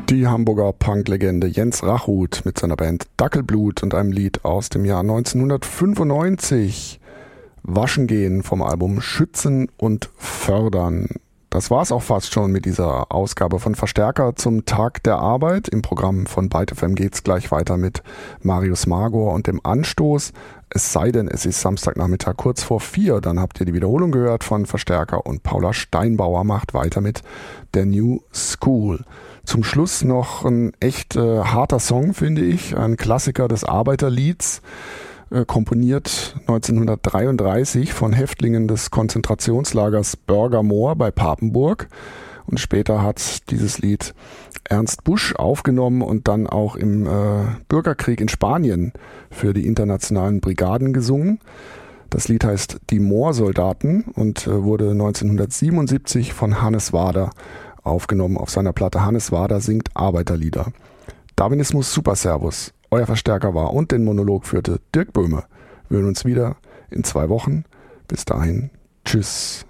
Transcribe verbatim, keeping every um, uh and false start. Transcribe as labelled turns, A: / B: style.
A: Die Hamburger Punk-Legende Jens Rachut mit seiner Band Dackelblut und einem Lied aus dem Jahr neunzehnhundertfünfundneunzig. Waschen gehen vom Album Schützen und Fördern. Das war's auch fast schon mit dieser Ausgabe von Verstärker zum Tag der Arbeit. Im Programm von Byte F M geht's gleich weiter mit Marius Magor und dem Anstoß. Es sei denn, es ist Samstagnachmittag kurz vor vier. Dann habt ihr die Wiederholung gehört von Verstärker und Paula Steinbauer macht weiter mit der New School. Zum Schluss noch ein echt äh, harter Song, finde ich. Ein Klassiker des Arbeiterlieds. Äh, komponiert neunzehnhundertdreiunddreißig von Häftlingen des Konzentrationslagers Börgermoor bei Papenburg. Und später hat dieses Lied Ernst Busch aufgenommen und dann auch im äh, Bürgerkrieg in Spanien für die internationalen Brigaden gesungen. Das Lied heißt Die Moorsoldaten und äh, wurde neunzehnhundertsiebenundsiebzig von Hannes Wader aufgenommen auf seiner Platte Hannes Wader singt Arbeiterlieder. Darwinismus Super Servus, euer Verstärker war und den Monolog führte Dirk Böhme. Wir hören uns wieder in zwei Wochen. Bis dahin, tschüss.